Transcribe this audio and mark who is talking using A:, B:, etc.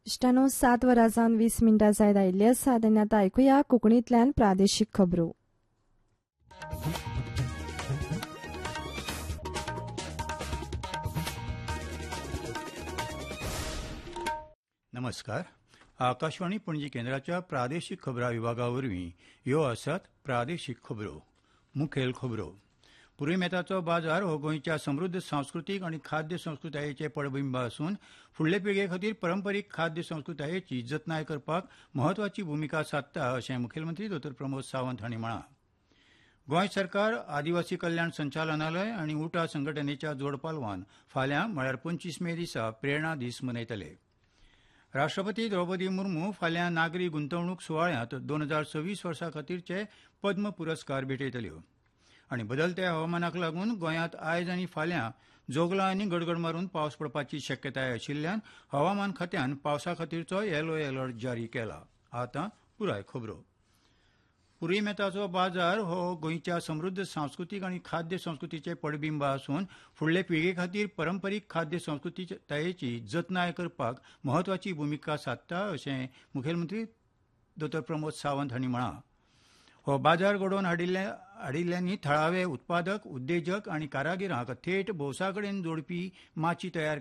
A: इश्टानो 7 वरांजावन 20 मिनटां जायत आयिल्ली आसात आनी आतां आयकुया कोंकणींतल्यान प्रादेशीक खबरो.
B: नमस्कार. आकाशवाणी पणजी केंद्राच्या प्रादेशीक खबरां विभागा वरवीं ह्यो आसात प्रादेशीक खबरो. मुखेल खबरो. पुरीमेताचो बाजार हो गोंयच्या समृद्ध सांस्कृतीक आनी खाद्य संस्कृतायेचे पडबिंब आसून फुडले पिळगे खातीर पारंपारीक खाद्य संस्कृतायेची जतनाय करपाक म्हत्वाची भुमिका सादता अशें मुखेलमंत्री डॉ प्रमोद सावंत हांणी म्हळां. गोंय सरकार आदिवासी कल्याण संचालनालय आनी उटा संघटनेच्या जोड पालवान फाल्यां म्हळ्यार 25 मे दिसा प्रेरणा दीस मनयतले. राष्ट्रपती द्रौपदी मुर्मू फाल्यां नागरी गुंतवणूक सुवाळ्यांत 2026 वर्सा खातीरचे पद्म पुरस्कार भेटयतल्यो. आनी बदलत्या हवामानाक लागून गोंयांत आयज आनी फाल्यां जोगला आनी गडगड मारून पावस पडपाची शक्यताय आशिल्ल्यान हवामान खात्यान पावसा खातीरचो येलो अलर्ट जारी केला. आतां पुराय खबरो. पुरीमेताचो बाजार हो गोंयच्या समृद्ध सांस्कृतीक आनी खाद्य संस्कृतीचे पडबिंब आसून फुडले पिळगे खातीर पारंपारीक खाद्य संस्कृतायेची जतनाय करपाक म्हत्वाची भुमिका सादता अशें मुखेलमंत्री डॉ प्रमोद सावंत हांणी म्हळां. हो बाजार घडोवन हाडिल्ल्यांनी थळावे उत्पादक, उद्देजक आनी कारागिरांक थेट भौसा कडेन जोडपी माची तयार